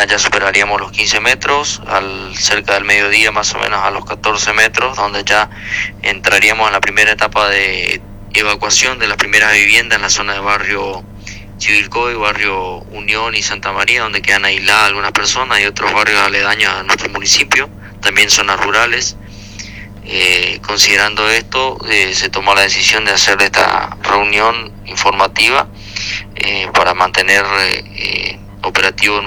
ya superaríamos los 15 metros, cerca del mediodía más o menos a los 14 metros, donde ya entraríamos en la primera etapa de evacuación de las primeras viviendas en la zona de barrio Chivilcoy, barrio Unión y Santa María, donde quedan aisladas algunas personas, y otros barrios aledaños a nuestro municipio, también zonas rurales. Considerando esto, se tomó la decisión de hacer esta reunión informativa para mantener operativo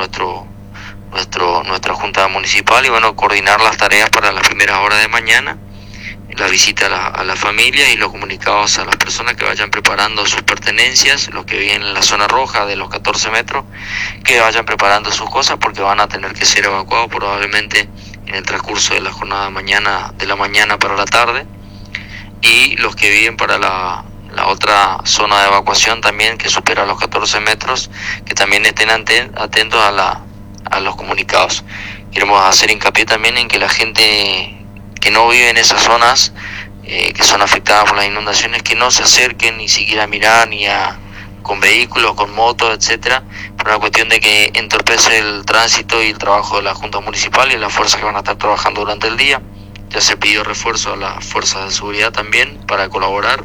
nuestra junta municipal, y bueno, coordinar las tareas para las primeras horas de mañana, la visita a la familia y los comunicados a las personas que vayan preparando sus pertenencias, los que viven en la zona roja de los 14 metros, que vayan preparando sus cosas porque van a tener que ser evacuados probablemente en el transcurso de la jornada de la mañana para la tarde, y los que viven para la otra zona de evacuación también, que supera los 14 metros, que también estén atentos a los comunicados. Queremos hacer hincapié también en que la gente que no vive en esas zonas que son afectadas por las inundaciones, que no se acerquen ni siquiera a mirar con vehículos, con motos, etcétera, por una cuestión de que entorpece el tránsito y el trabajo de la Junta Municipal y las fuerzas que van a estar trabajando durante el día. Ya se pidió refuerzo a las fuerzas de seguridad también para colaborar.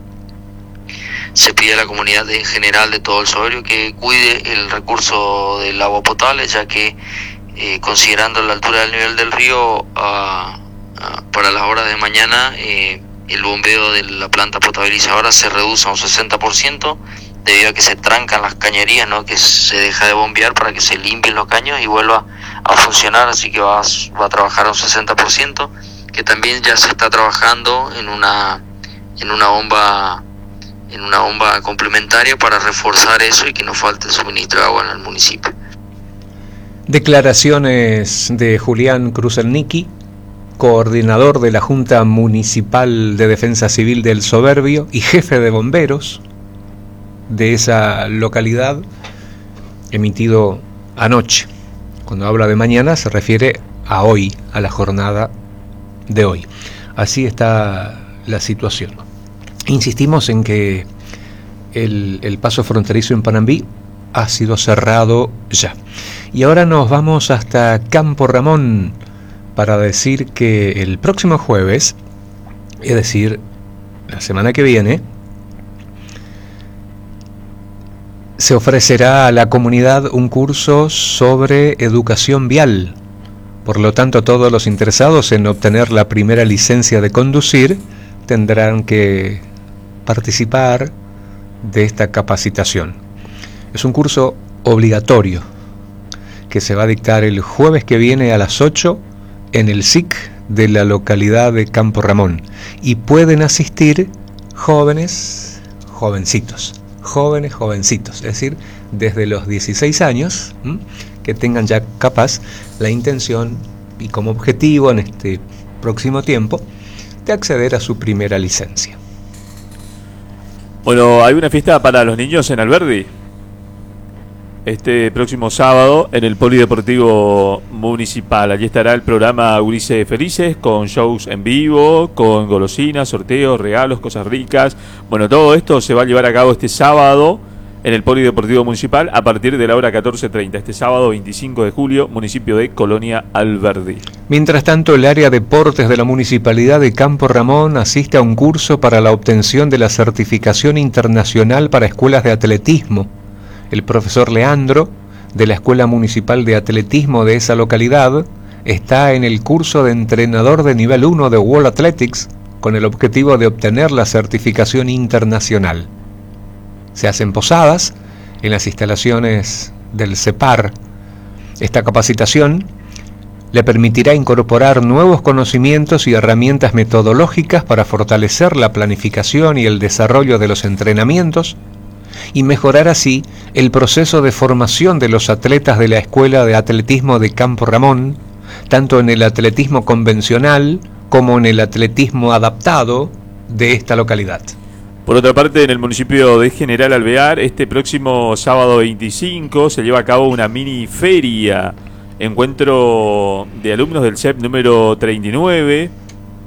Se pide a la comunidad en general de todo el Soberbio que cuide el recurso del agua potable, ya que considerando la altura del nivel del río, para las horas de mañana el bombeo de la planta potabilizadora se reduce a un 60%, debido a que se trancan las cañerías, ¿no? Que se deja de bombear para que se limpien los caños y vuelva a funcionar, así que va a trabajar a un 60%, que también ya se está trabajando en una bomba complementaria para reforzar eso y que no falte el suministro de agua en el municipio. Declaraciones de Julián Kruszelnicki, coordinador de la Junta Municipal de Defensa Civil del Soberbio y jefe de bomberos de esa localidad, emitido anoche. Cuando habla de mañana se refiere a hoy, a la jornada de hoy. Así está la situación. Insistimos en que el paso fronterizo en Panambí ha sido cerrado ya. Y ahora nos vamos hasta Campo Ramón para decir que el próximo jueves, es decir, la semana que viene, se ofrecerá a la comunidad un curso sobre educación vial. Por lo tanto, todos los interesados en obtener la primera licencia de conducir tendrán que participar de esta capacitación. Es un curso obligatorio que se va a dictar el jueves que viene a las 8 en el SIC de la localidad de Campo Ramón, y pueden asistir jóvenes, jovencitos, es decir, desde los 16 años, que tengan ya capaz la intención y como objetivo en este próximo tiempo de acceder a su primera licencia. Bueno, hay una fiesta para los niños en Alberdi este próximo sábado en el Polideportivo Municipal. Allí estará el programa Ulises Felices, con shows en vivo, con golosinas, sorteos, regalos, cosas ricas. Bueno, todo esto se va a llevar a cabo este sábado en el Polideportivo Municipal a partir de la hora 14:30. Este sábado 25 de julio, municipio de Colonia Alberdi. Mientras tanto, el área deportes de la Municipalidad de Campo Ramón asiste a un curso para la obtención de la certificación internacional para escuelas de atletismo. El profesor Leandro, de la Escuela Municipal de Atletismo de esa localidad, está en el curso de entrenador de nivel 1 de World Athletics con el objetivo de obtener la certificación internacional. Se hacen posadas en las instalaciones del CEPAR. Esta capacitación le permitirá incorporar nuevos conocimientos y herramientas metodológicas para fortalecer la planificación y el desarrollo de los entrenamientos y mejorar así el proceso de formación de los atletas de la Escuela de Atletismo de Campo Ramón, tanto en el atletismo convencional como en el atletismo adaptado de esta localidad. Por otra parte, en el municipio de General Alvear, este próximo sábado 25 se lleva a cabo una mini feria, encuentro de alumnos del CEP número 39,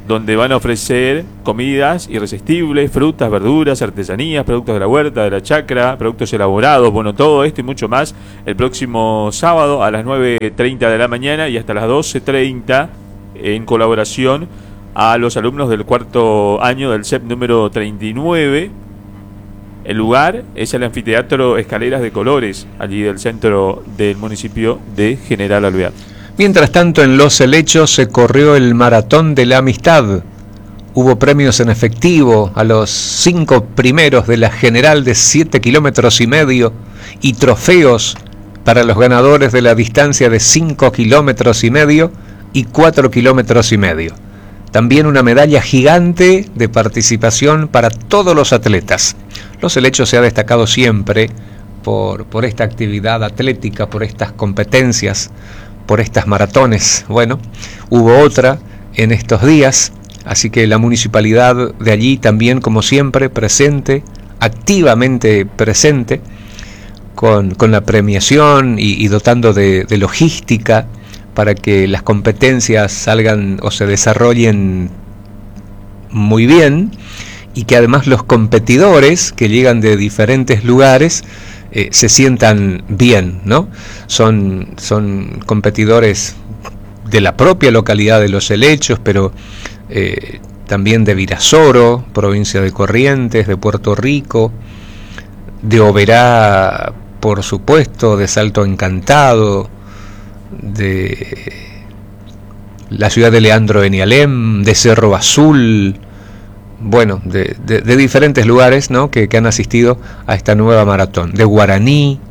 donde van a ofrecer comidas irresistibles, frutas, verduras, artesanías, productos de la huerta, de la chacra, productos elaborados, bueno, todo esto y mucho más el próximo sábado a las 9:30 de la mañana y hasta las 12:30 en colaboración a los alumnos del cuarto año del CEP número 39. El lugar es el anfiteatro Escaleras de Colores, allí del centro del municipio de General Alvear. Mientras tanto, en Los Helechos se corrió el Maratón de la Amistad. Hubo premios en efectivo a los 5 primeros de la general de 7,5 kilómetros y trofeos para los ganadores de la distancia de 5,5 kilómetros y 4,5 kilómetros. También una medalla gigante de participación para todos los atletas. Los Helechos se ha destacado siempre por esta actividad atlética, por estas competencias, por estas maratones. Bueno, hubo otra en estos días, así que la municipalidad de allí también, como siempre, presente, activamente presente, con la premiación y dotando de logística para que las competencias salgan o se desarrollen muy bien, y que además los competidores que llegan de diferentes lugares se sientan bien, ¿no? Son competidores de la propia localidad de Los Helechos, pero también de Virasoro, provincia de Corrientes, de Puerto Rico, de Oberá, por supuesto, de Salto Encantado, de la ciudad de Leandro Enialem, de Cerro Azul, bueno, de diferentes lugares, ¿no?, que han asistido a esta nueva maratón, de Guaraní,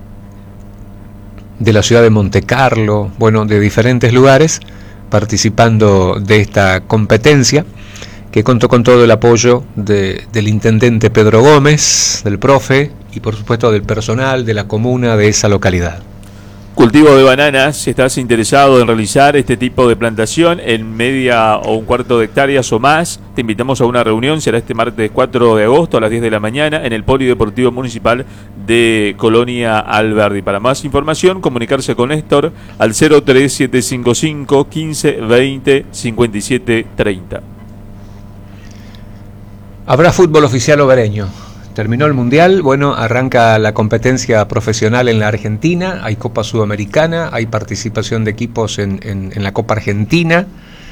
de la ciudad de Montecarlo, bueno, de diferentes lugares participando de esta competencia, que contó con todo el apoyo del intendente Pedro Gómez, del profe y por supuesto del personal de la comuna de esa localidad. Cultivo de bananas, si estás interesado en realizar este tipo de plantación en media o un cuarto de hectáreas o más, te invitamos a una reunión, será este martes 4 de agosto a las 10 de la mañana en el Polideportivo Municipal de Colonia Alberdi. Para más información, comunicarse con Néstor al 03755 15 20 57 30. Habrá fútbol oficial obereño. Terminó el Mundial, bueno, arranca la competencia profesional en la Argentina, hay Copa Sudamericana, hay participación de equipos en la Copa Argentina,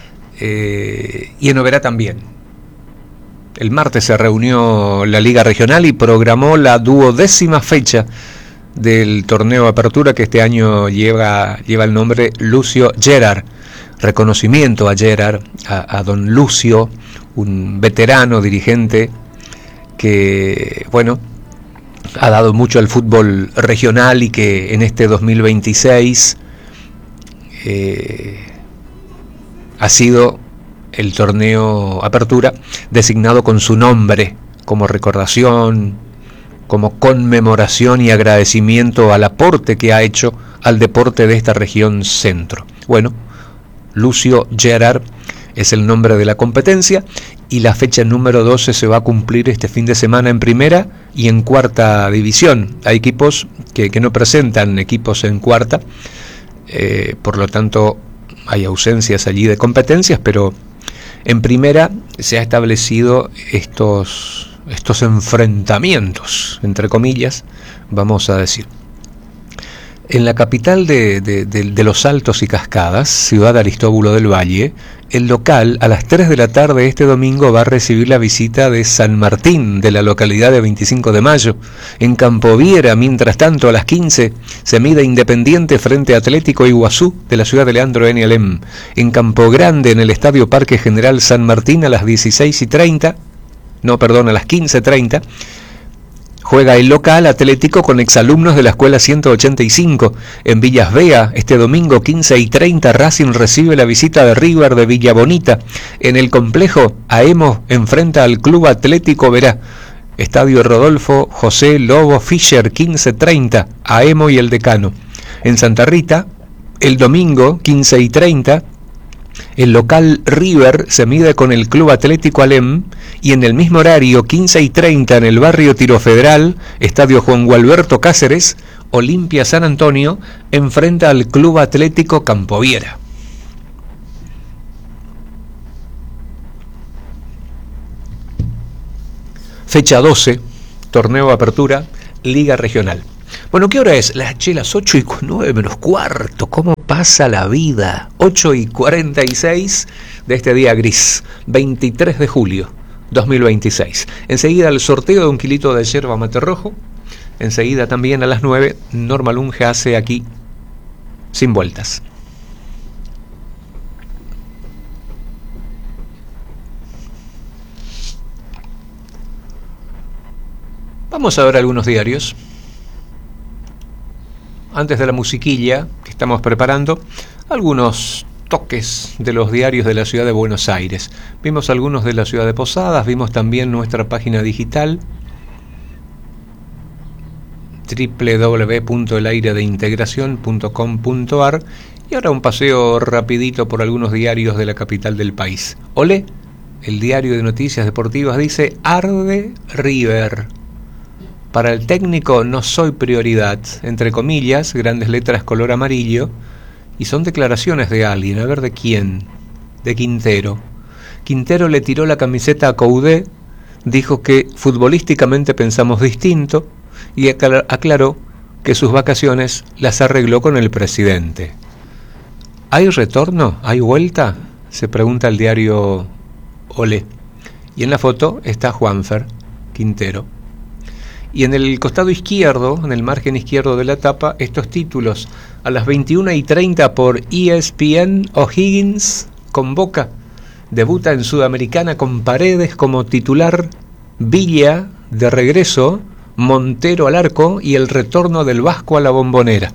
y en Oberá también. El martes se reunió la Liga Regional y programó la 12ª fecha del torneo Apertura, que este año lleva el nombre Lucio Gerard. Reconocimiento a Gerard, a don Lucio, un veterano dirigente que, bueno, ha dado mucho al fútbol regional y que en este 2026 ha sido el torneo Apertura designado con su nombre, como recordación, como conmemoración y agradecimiento al aporte que ha hecho al deporte de esta región centro. Bueno, Lucio Gerard es el nombre de la competencia, y la fecha número 12 se va a cumplir este fin de semana en primera y en cuarta división. Hay equipos que no presentan equipos en cuarta, por lo tanto hay ausencias allí de competencias, pero en primera se ha establecido estos enfrentamientos, entre comillas, vamos a decir. En la capital de los Altos y Cascadas, ciudad Aristóbulo del Valle, el local a las 3 de la tarde este domingo va a recibir la visita de San Martín, de la localidad de 25 de Mayo. En Campoviera, mientras tanto, a las 15 se mide Independiente frente a Atlético Iguazú, de la ciudad de Leandro Enialem. En Campo Grande, en el Estadio Parque General San Martín, a las 15:30, juega el local Atlético con exalumnos de la Escuela 185. En Villas Bea, este domingo 15:30, Racing recibe la visita de River de Villa Bonita. En el complejo, Aemo enfrenta al Club Atlético Verá. Estadio Rodolfo José Lobo Fischer, 15:30, Aemo y el Decano. En Santa Rita, el domingo 15:30, el local River se mide con el Club Atlético Alem, y en el mismo horario, 15:30, en el barrio Tiro Federal, Estadio Juan Gualberto Cáceres, Olimpia San Antonio enfrenta al Club Atlético Campoviera. fecha 12, torneo Apertura, Liga Regional. Bueno, ¿qué hora es? Las 8:09 menos cuarto. ¿Cómo pasa la vida? 8:46 de este día gris, 23 de julio 2026. Enseguida el sorteo de 1 kilito de yerba mate rojo. Enseguida también a las 9, Norma Lunge hace aquí Sin Vueltas. Vamos a ver algunos diarios. Antes de la musiquilla que estamos preparando, algunos toques de los diarios de la ciudad de Buenos Aires. Vimos algunos de la ciudad de Posadas, vimos también nuestra página digital www.eleiredeintegracion.com.ar y ahora un paseo rapidito por algunos diarios de la capital del país. Olé, el diario de noticias deportivas, dice: arde River. Para el técnico no soy prioridad, entre comillas, grandes letras color amarillo, y son declaraciones de alguien. A ver, ¿de quién? De Quintero. Quintero le tiró la camiseta a Coudet, dijo que futbolísticamente pensamos distinto y aclaró que sus vacaciones las arregló con el presidente. ¿Hay retorno? ¿Hay vuelta?, se pregunta el diario Olé. Y en la foto está Juanfer Quintero. Y en el costado izquierdo, en el margen izquierdo de la tapa, estos títulos. A las 21:30 por ESPN, O'Higgins convoca. Debuta en Sudamericana con Paredes como titular, Villa de regreso, Montero al arco y el retorno del Vasco a la Bombonera.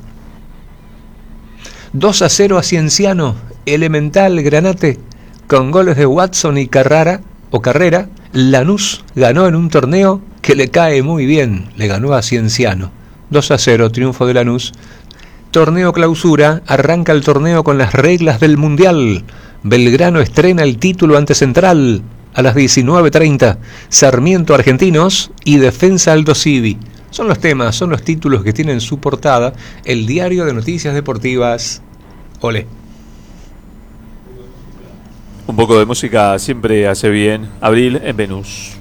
2-0 a Cienciano, Elemental Granate, con goles de Watson y Carrera. Lanús ganó en un torneo que le cae muy bien, le ganó a Cienciano. 2-0, triunfo de Lanús. Torneo clausura, arranca el torneo con las reglas del Mundial. Belgrano estrena el título ante Central a las 19:30. Sarmiento Argentinos y Defensa Aldo Civi. Son los temas, son los títulos que tienen su portada el diario de noticias deportivas Olé. Un poco de música siempre hace bien. Abril en Venus.